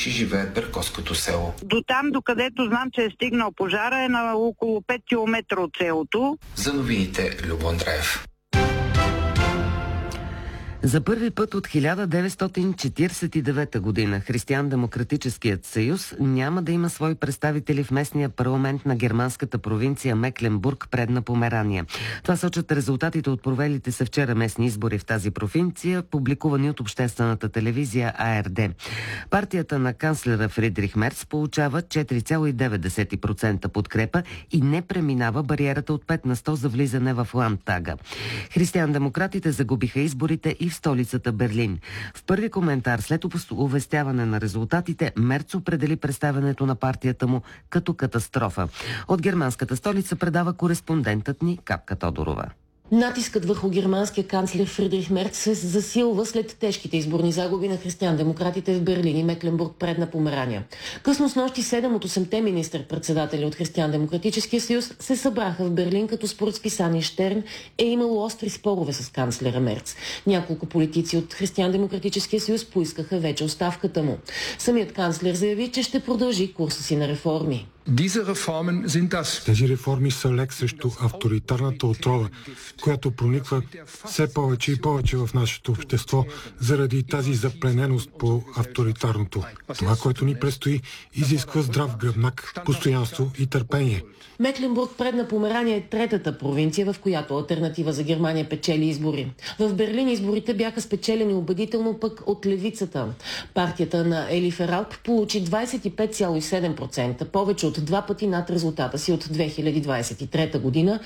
всички живеят в Берковското село. До там, докъдето знам, че е стигнал пожара, е на около 5 км от селото. За новините Любо Андреев. За първи път от 1949 година Християн-демократическият съюз няма да има свои представители в местния парламент на германската провинция Мекленбург, Предна Померания. Това сочат резултатите от провелите се вчера местни избори в тази провинция, публикувани от обществената телевизия АРД. Партията на канцлера Фридрих Мерц получава 4,9% подкрепа и не преминава бариерата от 5 на 100 за влизане в Ландтага. Християн-демократите загубиха изборите и в столицата Берлин. В първи коментар след оповестяване на резултатите, Мерц определи представянето на партията му като катастрофа. От германската столица предава кореспондентът ни Капка Тодорова. Натискът върху германския канцлер Фридрих Мерц се засилва след тежките изборни загуби на християн-демократите в Берлин и Мекленбург, Предна Померания. Късно снощи 7 от 8-те министър-председатели от Християн-демократическия съюз се събраха в Берлин, като според списание Штерн е имало остри спорове с канцлера Мерц. Няколко политици от Християн-демократическия съюз поискаха вече оставката му. Самият канцлер заяви, че ще продължи курса си на реформи. Тези реформи са лек срещу авторитарната отрова, която прониква все повече и повече в нашето общество заради тази заплененост по авторитарното. Това, което ни предстои, изисква здрав гръбнак, постоянство и търпение. Мекленбург, Предна Померания е третата провинция, в която алтернатива за Германия печели избори. В Берлин изборите бяха спечелени убедително пък от левицата. Партията на Ели Фералп получи 25,7%, повече от 2 пъти над резултата си от 2023 година